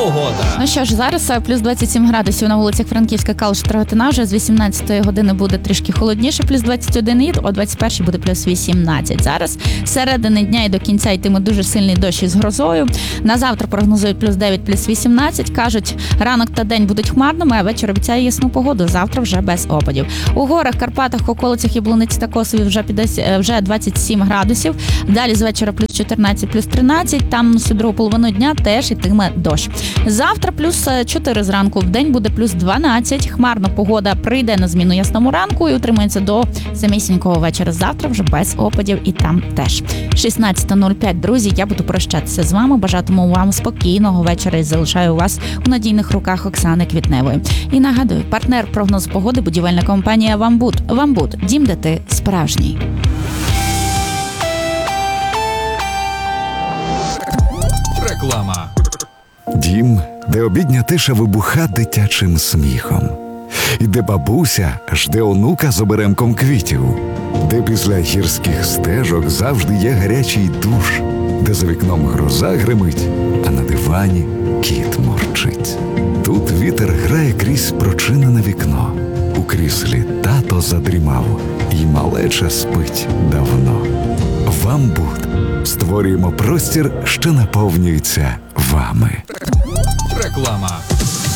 погода. Ну що ж, зараз плюс 27 градусів на вулицях Франківська, Калуш, Рогатина. Вже з 18-ї години буде трішки холодніше, плюс 21, і о 21-й буде плюс 18. Зараз з середини дня і до кінця йтиме дуже сильний дощ із грозою. На завтра прогнозують плюс 9, плюс 18. Кажуть, ранок та день будуть хмарними, а вечір обіцяє ясну погоду. Завтра вже без опадів. У горах, Карпатах, околицях Яблуниці та Косові вже 27 градусів. Далі з вечора плюс 14, плюс 13. Там всю другу половину дня теж йтиме дощ. Завтра плюс 4 зранку, в день буде плюс 12. Хмарна погода прийде на зміну ясному ранку і утримується до самісінького вечора. Завтра вже без опадів і там теж. 16:05, друзі, я буду прощатися з вами. Бажатиму вам спокійного вечора і залишаю вас у надійних руках Оксани Квітневої. І нагадую, партнер прогнозу погоди – будівельна компанія «Вамбуд». «Вамбуд» – дім, де ти справжній. Реклама. Дім, де обідня тиша вибуха дитячим сміхом. І де бабуся жде онука з оберемком квітів. Де після гірських стежок завжди є гарячий душ. Де за вікном гроза гримить, а на дивані кіт мурчить. Тут вітер грає крізь прочинене вікно. У кріслі тато задрімав, і малеча спить давно. «Вамбуд» створюємо простір, що наповнюється вами. Реклама.